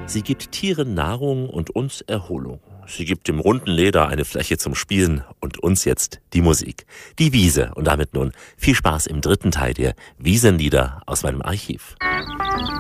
Sie gibt Tieren Nahrung und uns Erholung. Sie gibt dem runden Leder eine Fläche zum Spielen und uns jetzt die Musik. Die Wiese. Und damit nun viel Spaß im dritten Teil der Wiesenlieder aus meinem Archiv.